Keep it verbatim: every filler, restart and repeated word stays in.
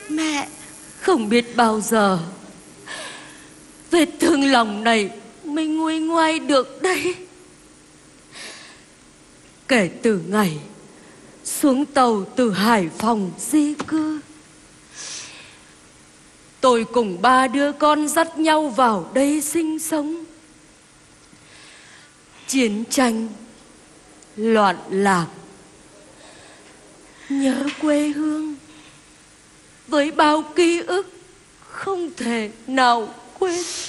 Mẹ không biết bao giờ vết thương lòng này mới nguôi ngoai được đây. Kể từ ngày xuống tàu từ Hải Phòng di cư, tôi cùng ba đứa con dắt nhau vào đây sinh sống. Chiến tranh, loạn lạc, nhớ quê hương với bao ký ức không thể nào quên.